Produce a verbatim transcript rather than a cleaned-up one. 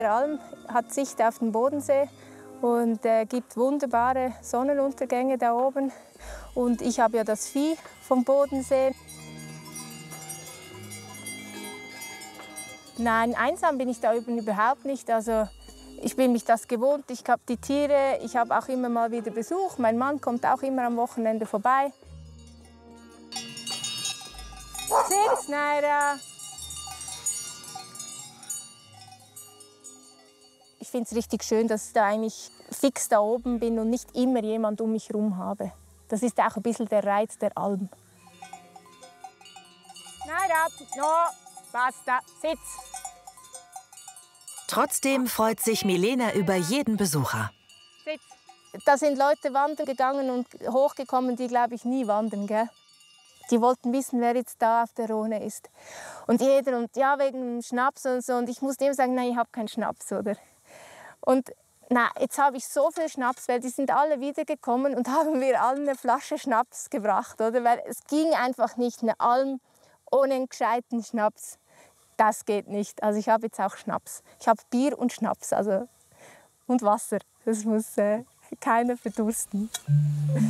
Der Alm hat Sicht auf den Bodensee und äh, gibt wunderbare Sonnenuntergänge da oben. Und ich habe ja das Vieh vom Bodensee. Nein, einsam bin ich da üben überhaupt nicht. Also ich bin mich das gewohnt. Ich habe die Tiere, ich habe auch immer mal wieder Besuch. Mein Mann kommt auch immer am Wochenende vorbei. Tschüss, Naira. Ich finde es richtig schön, dass ich da eigentlich fix da oben bin und nicht immer jemand um mich herum habe. Das ist auch ein bisschen der Reiz der Alm. Naira, no, basta, sitz. Trotzdem freut sich Milena über jeden Besucher. Sitz. Da sind Leute wandern gegangen und hochgekommen, die, glaube ich, nie wandern, gell? Die wollten wissen, wer jetzt da auf der Rhone ist. Und jeder, und ja, wegen dem Schnaps und so. Und ich musste ihm sagen, nein, ich habe keinen Schnaps, oder? Und na, jetzt habe ich so viel Schnaps, weil die sind alle wiedergekommen und haben mir allen eine Flasche Schnaps gebracht, oder? Weil es ging einfach nicht, eine Alm ohne einen gescheiten Schnaps. Das geht nicht. Also ich habe jetzt auch Schnaps. Ich habe Bier und Schnaps, also und Wasser. Das muss äh, keiner verdursten.